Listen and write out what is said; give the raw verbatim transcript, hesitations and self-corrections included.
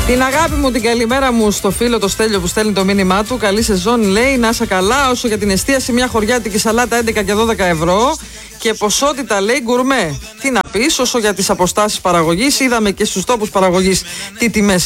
Την αγάπη μου, την καλημέρα μου στο φίλο το Στέλιο που στέλνει το μήνυμά του. Καλή σεζόν, λέει, να είσαι καλά. Όσο για την εστίαση, μια χωριάτικη σαλάτα έντεκα και δώδεκα ευρώ. Και ποσότητα, λέει, γκουρμέ. Τι να πεις, όσο για τις αποστάσεις παραγωγής, είδαμε και στους τόπους παραγωγής τι τιμές